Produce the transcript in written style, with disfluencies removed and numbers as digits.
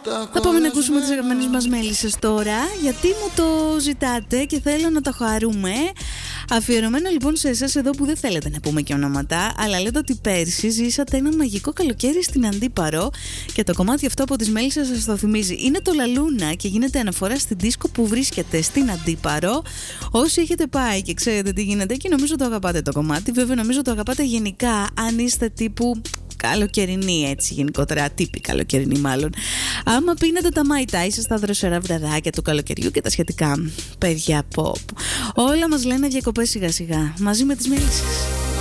Θα πάμε να ακούσουμε τις αγαπημένες μας μέλισσες τώρα, γιατί μου το ζητάτε και θέλω να το χαρούμε. Αφιερωμένο λοιπόν σε εσάς εδώ που δεν θέλετε να πούμε και ονόματα, αλλά λέτε ότι πέρσι ζήσατε ένα μαγικό καλοκαίρι στην Αντίπαρο και το κομμάτι αυτό από τις μέλισσες σας το θυμίζει. Είναι το Λαλούνα και γίνεται αναφορά στην δίσκο που βρίσκεται στην Αντίπαρο. Όσοι έχετε πάει και ξέρετε τι γίνεται εκεί, νομίζω το αγαπάτε το κομμάτι. Βέβαια, νομίζω το αγαπάτε γενικά, αν είστε τύπου καλοκαιρινή, έτσι γενικότερα, τύπη καλοκαιρινή μάλλον. Άμα πίνετε τα μαϊτά, είστε στα δροσερά βραδάκια του καλοκαιριού και τα σχετικά, παιδιά, όλα μας λένε διακοπές σιγά σιγά, μαζί με τις μέλισσες.